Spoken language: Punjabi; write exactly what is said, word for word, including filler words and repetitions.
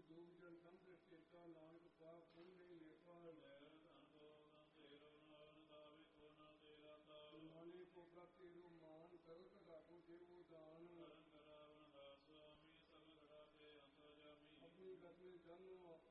ਦੂਰ ਜਨ ਸੰਤ ਚੇਤਾ ਨਾਨਕ ਪਾਪ ਪੁੰਨ ਨਹੀਂ ਲੇਪਾ ਮਾਨੇ ਕੋ ਪ੍ਰਤੀ ਰੂ ਮਾਨ ਕਰਤ ਰਾਖੋ ਦੇਵੋ ਦਾਨ ਆਪਣੀ ਗਤਨੀ ਜਨ